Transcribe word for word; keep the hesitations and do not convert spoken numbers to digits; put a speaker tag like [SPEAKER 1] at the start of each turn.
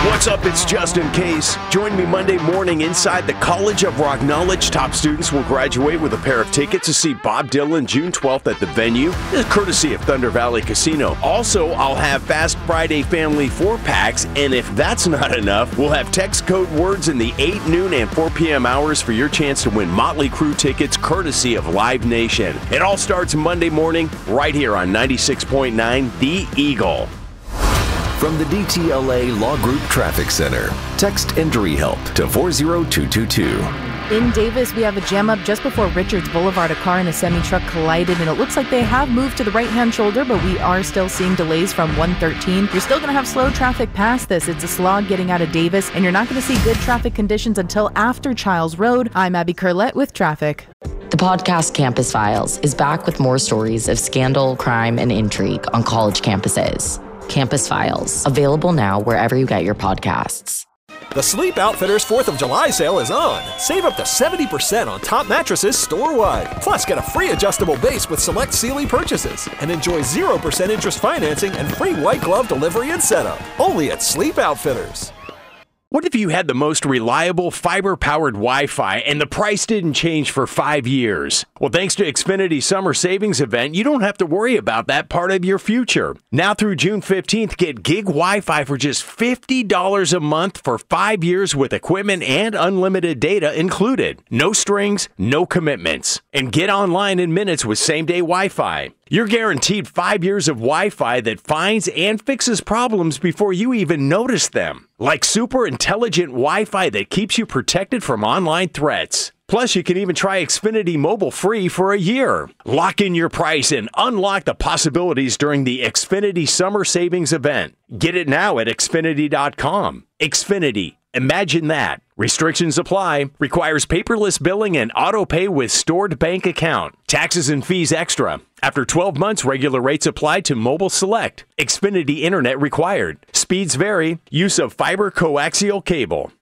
[SPEAKER 1] What's up? It's Justin Case. Join me Monday morning inside the College of Rock Knowledge. Top students will graduate with a pair of tickets to see Bob Dylan June twelfth at the venue, courtesy of Thunder Valley Casino. Also, I'll have Fast Friday Family four-packs, and if that's not enough, we'll have text code words in the eight, noon, and four p.m. hours for your chance to win Motley Crue tickets courtesy of Live Nation. It all starts Monday morning right here on ninety-six point nine The Eagle.
[SPEAKER 2] From the D T L A Law Group Traffic Center, text Injury Help to four zero two two two.
[SPEAKER 3] In Davis, we have a jam up just before Richards Boulevard. A car and a semi-truck collided, and it looks like they have moved to the right-hand shoulder, but we are still seeing delays from one thirteen. You're still going to have slow traffic past this. It's a slog getting out of Davis, and you're not going to see good traffic conditions until after Childs Road. I'm Abby Curlett with traffic.
[SPEAKER 4] The podcast Campus Files is back with more stories of scandal, crime, and intrigue on college campuses. Campus Files, available now wherever you get your podcasts.
[SPEAKER 5] The Sleep Outfitters fourth of July sale is on. Save up to seventy percent on top mattresses store-wide. Plus, get a free adjustable base with select Sealy purchases. And enjoy zero percent interest financing and free white glove delivery and setup. Only at Sleep Outfitters.
[SPEAKER 1] What if you had the most reliable fiber-powered Wi-Fi and the price didn't change for five years? Well, thanks to Xfinity's summer savings event, you don't have to worry about that part of your future. Now through June fifteenth, get gig Wi-Fi for just fifty dollars a month for five years with equipment and unlimited data included. No strings, no commitments. And get online in minutes with same-day Wi-Fi. You're guaranteed five years of Wi-Fi that finds and fixes problems before you even notice them. Like super intelligent Wi-Fi that keeps you protected from online threats. Plus, you can even try Xfinity Mobile free for a year. Lock in your price and unlock the possibilities during the Xfinity Summer Savings event. Get it now at Xfinity dot com. Xfinity. Imagine that. Restrictions apply. Requires paperless billing and auto pay with stored bank account. Taxes and fees extra. After twelve months, regular rates apply to Mobile Select. Xfinity Internet required. Speeds vary. Use of fiber coaxial cable.